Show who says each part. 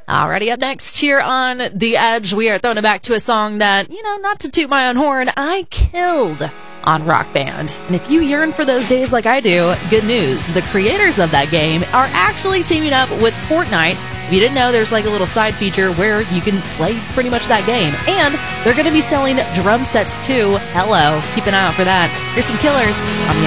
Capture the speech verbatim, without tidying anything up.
Speaker 1: Alrighty, up next here on The Edge, we are throwing it back to a song that, you know, not to toot my own horn, I killed on Rock Band. And if you yearn for those days like I do, good news. The creators of that game are actually teaming up with Fortnite. If you didn't know, there's like a little side feature where you can play pretty much that game. And they're going to be selling drum sets too. Hello. Keep an eye out for that. Here's some Killers on The